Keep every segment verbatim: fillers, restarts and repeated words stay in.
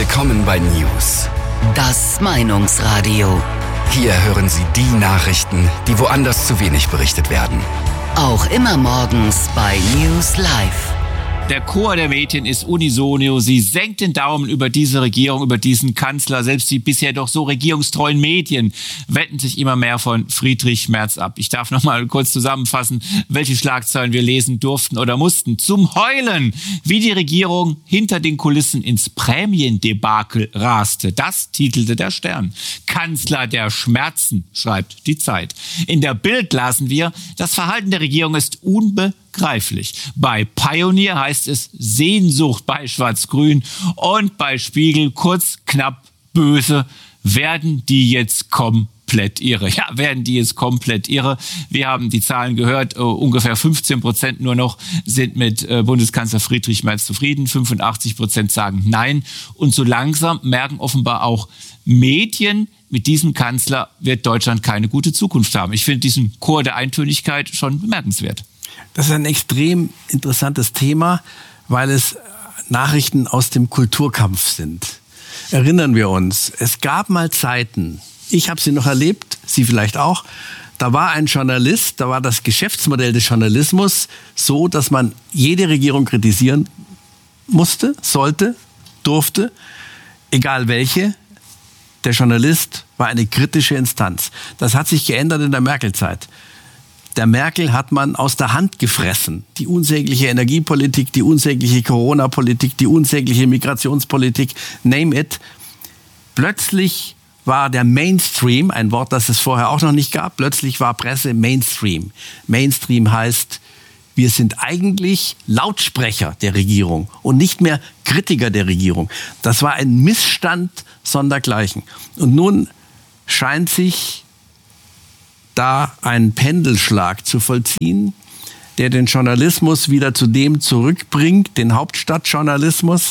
Willkommen bei News. Das Meinungsradio. Hier hören Sie die Nachrichten, die woanders zu wenig berichtet werden. Auch immer morgens bei News Live. Der Chor der Medien ist unisono. Sie senkt den Daumen über diese Regierung, über diesen Kanzler. Selbst die bisher doch so regierungstreuen Medien wenden sich immer mehr von Friedrich Merz ab. Ich darf noch mal kurz zusammenfassen, welche Schlagzeilen wir lesen durften oder mussten. Zum Heulen, wie die Regierung hinter den Kulissen ins Prämiendebakel raste. Das titelte der Stern. Kanzler der Schmerzen, schreibt die Zeit. In der Bild lasen wir, das Verhalten der Regierung ist unbegreiflich. Bei Pioneer heißt es Sehnsucht bei Schwarz-Grün und bei Spiegel kurz, knapp, böse. Werden die jetzt komplett irre? Ja, werden die jetzt komplett irre? Wir haben die Zahlen gehört, uh, ungefähr fünfzehn Prozent nur noch sind mit uh, Bundeskanzler Friedrich Merz zufrieden, fünfundachtzig Prozent sagen nein. Und so langsam merken offenbar auch Medien, mit diesem Kanzler wird Deutschland keine gute Zukunft haben. Ich finde diesen Chor der Eintönigkeit schon bemerkenswert. Das ist ein extrem interessantes Thema, weil es Nachrichten aus dem Kulturkampf sind. Erinnern wir uns, es gab mal Zeiten, ich habe sie noch erlebt, Sie vielleicht auch, da war ein Journalist, da war das Geschäftsmodell des Journalismus so, dass man jede Regierung kritisieren musste, sollte, durfte, egal welche. Der Journalist war eine kritische Instanz. Das hat sich geändert in der Merkel-Zeit. Der Merkel hat man aus der Hand gefressen. Die unsägliche Energiepolitik, die unsägliche Corona-Politik, die unsägliche Migrationspolitik, name it. Plötzlich war der Mainstream, ein Wort, das es vorher auch noch nicht gab, plötzlich war Presse Mainstream. Mainstream heißt, wir sind eigentlich Lautsprecher der Regierung und nicht mehr Kritiker der Regierung. Das war ein Missstand sondergleichen. Und nun scheint sich da ein Pendelschlag zu vollziehen, der den Journalismus wieder zu dem zurückbringt, den Hauptstadtjournalismus,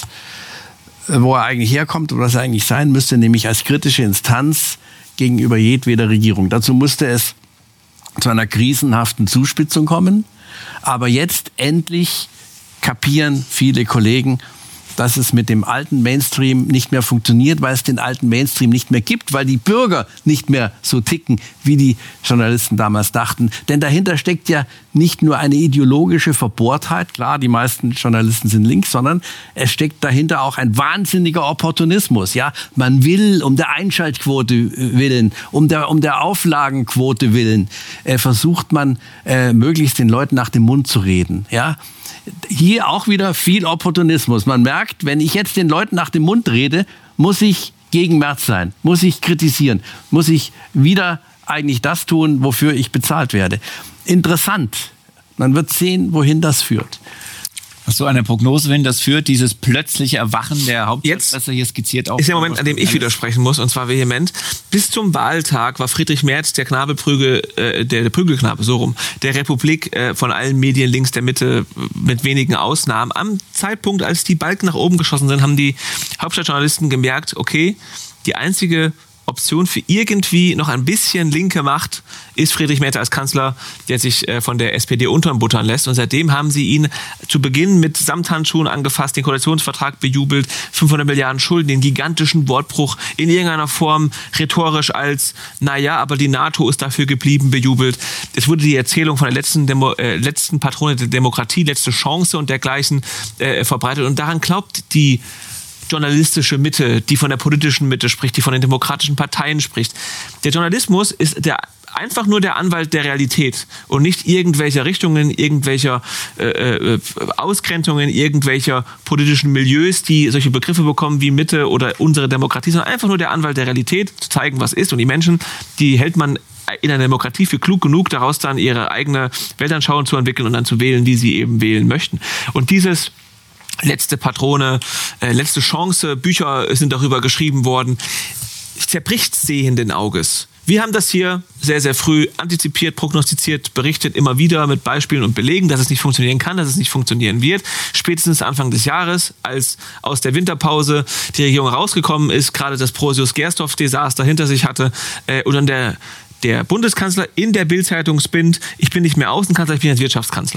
wo er eigentlich herkommt und was er eigentlich sein müsste, nämlich als kritische Instanz gegenüber jedweder Regierung. Dazu musste es zu einer krisenhaften Zuspitzung kommen. Aber jetzt endlich kapieren viele Kollegen, dass es mit dem alten Mainstream nicht mehr funktioniert, weil es den alten Mainstream nicht mehr gibt, weil die Bürger nicht mehr so ticken, wie die Journalisten damals dachten. Denn dahinter steckt ja nicht nur eine ideologische Verbohrtheit, klar, die meisten Journalisten sind links, sondern es steckt dahinter auch ein wahnsinniger Opportunismus. Ja, man will um der Einschaltquote willen, um der, um der Auflagenquote willen, äh, versucht man äh, möglichst den Leuten nach dem Mund zu reden. Ja. Hier auch wieder viel Opportunismus. Man merkt, wenn ich jetzt den Leuten nach dem Mund rede, muss ich gegen Merz sein, muss ich kritisieren, muss ich wieder eigentlich das tun, wofür ich bezahlt werde. Interessant. Man wird sehen, wohin das führt. Hast du eine Prognose, wenn das führt, dieses plötzliche Erwachen der Hauptstadtpresse hier skizziert? Auch ist der Moment, an dem ich widersprechen muss, und zwar vehement. Bis zum Wahltag war Friedrich Merz der Knabeprügel, äh, der, der Prügelknabe, so rum, der Republik äh, von allen Medien links der Mitte mit wenigen Ausnahmen. Am Zeitpunkt, als die Balken nach oben geschossen sind, haben die Hauptstadtjournalisten gemerkt, okay, die einzige Option für irgendwie noch ein bisschen linke Macht ist Friedrich Merz als Kanzler, der sich von der S P D unterbuttern lässt. Und seitdem haben sie ihn zu Beginn mit Samthandschuhen angefasst, den Koalitionsvertrag bejubelt, fünfhundert Milliarden Schulden, den gigantischen Wortbruch in irgendeiner Form rhetorisch als, naja, aber die NATO ist dafür geblieben, bejubelt. Es wurde die Erzählung von der letzten, Demo, äh, letzten Patrone der Demokratie, letzte Chance und dergleichen äh, verbreitet. Und daran glaubt die journalistische Mitte, die von der politischen Mitte spricht, die von den demokratischen Parteien spricht. Der Journalismus ist der einfach nur der Anwalt der Realität und nicht irgendwelcher Richtungen, irgendwelcher äh, äh, Ausgrenzungen, irgendwelcher politischen Milieus, die solche Begriffe bekommen wie Mitte oder unsere Demokratie, sondern einfach nur der Anwalt der Realität, zu zeigen, was ist. Und die Menschen, die hält man in einer Demokratie für klug genug, daraus dann ihre eigene Weltanschauung zu entwickeln und dann zu wählen, wie sie eben wählen möchten. Und dieses letzte Patrone, äh, letzte Chance, Bücher sind darüber geschrieben worden, zerbricht sehenden Auges. Wir haben das hier sehr, sehr früh antizipiert, prognostiziert, berichtet immer wieder mit Beispielen und Belegen, dass es nicht funktionieren kann, dass es nicht funktionieren wird. Spätestens Anfang des Jahres, als aus der Winterpause die Regierung rausgekommen ist, gerade das Prosius-Gersdorf-Desaster hinter sich hatte äh, und dann der, der Bundeskanzler in der Bild-Zeitung spinnt, ich bin nicht mehr Außenkanzler, ich bin jetzt Wirtschaftskanzler.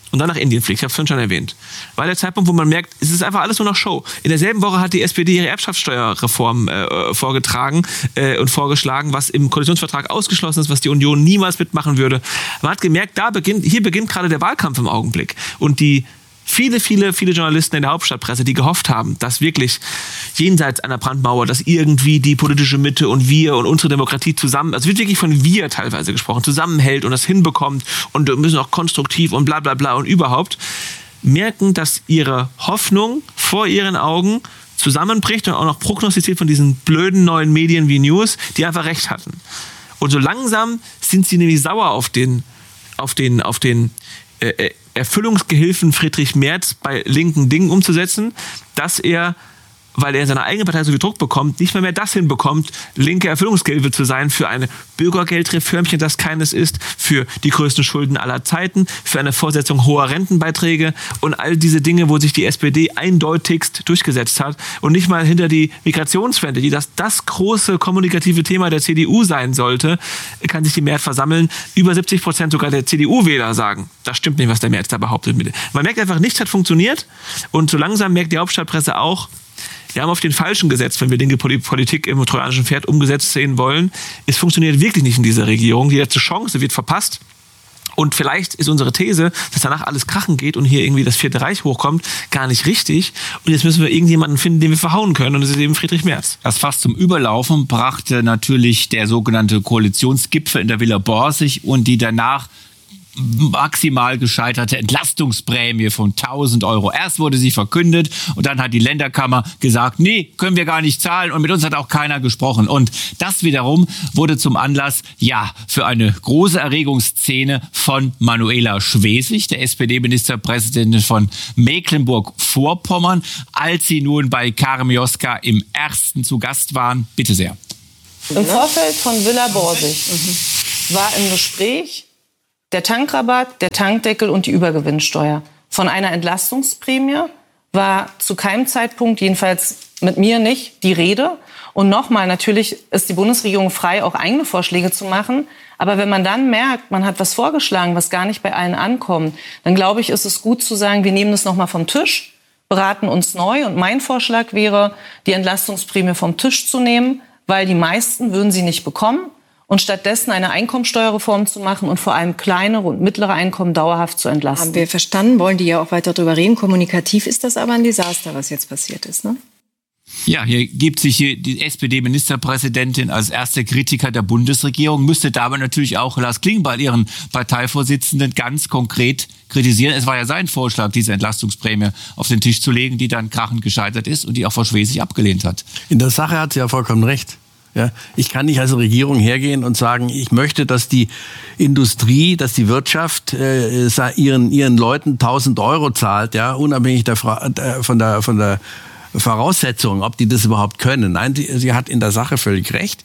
und dann nach Indien fliegt. Ich habe es vorhin schon erwähnt. War der Zeitpunkt, wo man merkt, es ist einfach alles nur noch Show. In derselben Woche hat die S P D ihre Erbschaftssteuerreform äh, vorgetragen äh, und vorgeschlagen, was im Koalitionsvertrag ausgeschlossen ist, was die Union niemals mitmachen würde. Man hat gemerkt, da beginnt, hier beginnt gerade der Wahlkampf im Augenblick. Und die Viele, viele, viele Journalisten in der Hauptstadtpresse, die gehofft haben, dass wirklich jenseits einer Brandmauer, dass irgendwie die politische Mitte und wir und unsere Demokratie zusammen, also wird wirklich von wir teilweise gesprochen, zusammenhält und das hinbekommt und müssen auch konstruktiv und bla bla bla und überhaupt, merken, dass ihre Hoffnung vor ihren Augen zusammenbricht und auch noch prognostiziert von diesen blöden neuen Medien wie News, die einfach recht hatten. Und so langsam sind sie nämlich sauer auf den, auf den, auf den äh, Erfüllungsgehilfen Friedrich Merz bei linken Dingen umzusetzen, dass er, weil er in seiner eigenen Partei so viel Druck bekommt, nicht mehr, mehr das hinbekommt, linke Erfüllungsgehilfe zu sein für ein Bürgergeldreformchen, das keines ist, für die größten Schulden aller Zeiten, für eine Vorsetzung hoher Rentenbeiträge und all diese Dinge, wo sich die S P D eindeutigst durchgesetzt hat und nicht mal hinter die Migrationswende, die das, das große kommunikative Thema der C D U sein sollte, kann sich die Merz versammeln. Über siebzig Prozent sogar der C D U-Wähler sagen, das stimmt nicht, was der Merz da behauptet. Man merkt einfach, nichts hat funktioniert und so langsam merkt die Hauptstadtpresse auch, wir haben auf den Falschen gesetzt, wenn wir linke Politik im trojanischen Pferd umgesetzt sehen wollen. Es funktioniert wirklich nicht in dieser Regierung. Die letzte Chance wird verpasst. Und vielleicht ist unsere These, dass danach alles krachen geht und hier irgendwie das Vierte Reich hochkommt, gar nicht richtig. Und jetzt müssen wir irgendjemanden finden, den wir verhauen können. Und das ist eben Friedrich Merz. Das Fass zum Überlaufen brachte natürlich der sogenannte Koalitionsgipfel in der Villa Borsig und die danach maximal gescheiterte Entlastungsprämie von tausend Euro. Erst wurde sie verkündet und dann hat die Länderkammer gesagt, nee, können wir gar nicht zahlen und mit uns hat auch keiner gesprochen. Und das wiederum wurde zum Anlass, ja, für eine große Erregungsszene von Manuela Schwesig, der S P D-Ministerpräsidentin von Mecklenburg-Vorpommern, als sie nun bei Karin Mioska im Ersten zu Gast waren. Bitte sehr. Im Vorfeld von Villa Borsig mhm. war im Gespräch der Tankrabatt, der Tankdeckel und die Übergewinnsteuer. Von einer Entlastungsprämie war zu keinem Zeitpunkt, jedenfalls mit mir nicht, die Rede. Und nochmal, natürlich ist die Bundesregierung frei, auch eigene Vorschläge zu machen. Aber wenn man dann merkt, man hat was vorgeschlagen, was gar nicht bei allen ankommt, dann glaube ich, ist es gut zu sagen, wir nehmen das nochmal vom Tisch, beraten uns neu. Und mein Vorschlag wäre, die Entlastungsprämie vom Tisch zu nehmen, weil die meisten würden sie nicht bekommen. Und stattdessen eine Einkommensteuerreform zu machen und vor allem kleinere und mittlere Einkommen dauerhaft zu entlasten. Haben wir verstanden, wollen die ja auch weiter darüber reden. Kommunikativ ist das aber ein Desaster, was jetzt passiert ist, ne? Ja, hier gibt sich hier die S P D-Ministerpräsidentin als erste Kritiker der Bundesregierung, müsste dabei natürlich auch Lars Klingbeil, ihren Parteivorsitzenden, ganz konkret kritisieren. Es war ja sein Vorschlag, diese Entlastungsprämie auf den Tisch zu legen, die dann krachend gescheitert ist und die auch Frau Schwesig abgelehnt hat. In der Sache hat sie ja vollkommen recht. Ja, ich kann nicht als Regierung hergehen und sagen, ich möchte, dass die Industrie, dass die Wirtschaft äh, ihren ihren Leuten tausend Euro zahlt, ja, unabhängig der, äh, von der von der Voraussetzung, ob die das überhaupt können. Nein, die, sie hat in der Sache völlig recht.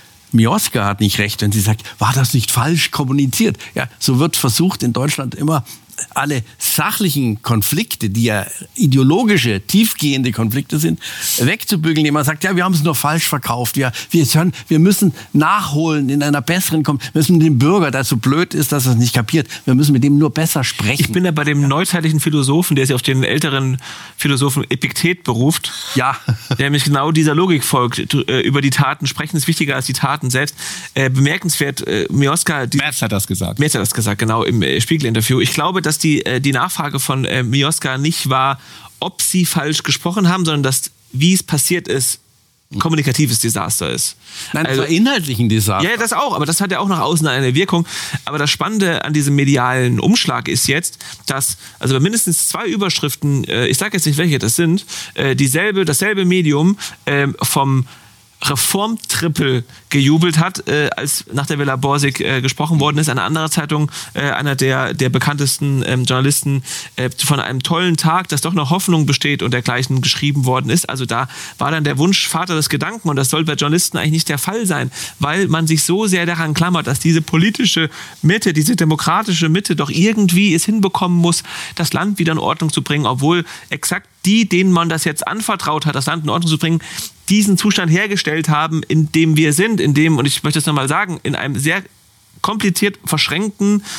Mioska hat nicht recht, wenn sie sagt, war das nicht falsch kommuniziert? Ja, so wird versucht in Deutschland immer alle sachlichen Konflikte, die ja ideologische, tiefgehende Konflikte sind, wegzubügeln. Jemand sagt, ja, wir haben es nur falsch verkauft. Ja, wir, wir müssen nachholen in einer besseren, wir müssen dem Bürger, der so blöd ist, dass er es nicht kapiert, wir müssen mit dem nur besser sprechen. Ich bin da bei dem ja. neuzeitlichen Philosophen, der sich auf den älteren Philosophen Epiktet beruft, ja. der nämlich genau dieser Logik folgt. Über die Taten sprechen ist wichtiger als die Taten selbst. Äh, bemerkenswert, äh, Mioska... Die, Merz hat das gesagt. Merz hat das gesagt, genau, im äh, Spiegel-Interview. Ich glaube, dass die, äh, die Nachfrage von äh, Mioska nicht war, ob sie falsch gesprochen haben, sondern dass, wie es passiert ist, kommunikatives Desaster ist. Nein, also, das war inhaltlich ein Desaster. Ja, das auch, aber das hat ja auch nach außen eine Wirkung. Aber das Spannende an diesem medialen Umschlag ist jetzt, dass also bei mindestens zwei Überschriften, äh, ich sage jetzt nicht, welche das sind, äh, dieselbe, dasselbe Medium äh, vom Reformtrippel gejubelt hat, äh, als nach der Villa Borsig äh, gesprochen worden ist. Eine andere Zeitung, äh, einer der, der bekanntesten ähm, Journalisten, äh, von einem tollen Tag, dass doch noch Hoffnung besteht und dergleichen geschrieben worden ist. Also da war dann der Wunsch Vater des Gedanken und das soll bei Journalisten eigentlich nicht der Fall sein, weil man sich so sehr daran klammert, dass diese politische Mitte, diese demokratische Mitte doch irgendwie es hinbekommen muss, das Land wieder in Ordnung zu bringen, obwohl exakt die, denen man das jetzt anvertraut hat, das Land in Ordnung zu bringen, diesen Zustand hergestellt haben, in dem wir sind, in dem, und ich möchte es nochmal sagen, in einem sehr kompliziert verschränkten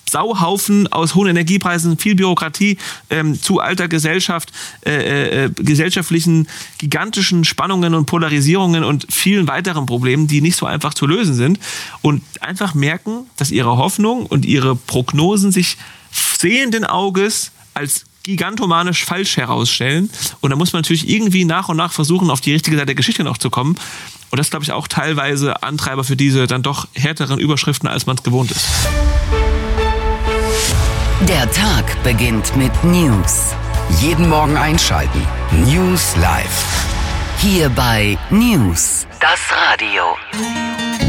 Sauhaufen aus hohen Energiepreisen, viel Bürokratie, ähm, zu alter Gesellschaft, äh, äh, gesellschaftlichen gigantischen Spannungen und Polarisierungen und vielen weiteren Problemen, die nicht so einfach zu lösen sind. Und einfach merken, dass ihre Hoffnung und ihre Prognosen sich sehenden Auges als gigantomanisch falsch herausstellen. Und da muss man natürlich irgendwie nach und nach versuchen, auf die richtige Seite der Geschichte noch zu kommen. Und das ist, glaube ich, auch teilweise Antreiber für diese dann doch härteren Überschriften, als man es gewohnt ist. Der Tag beginnt mit News. Jeden Morgen einschalten. News Live. Hier bei News, das Radio.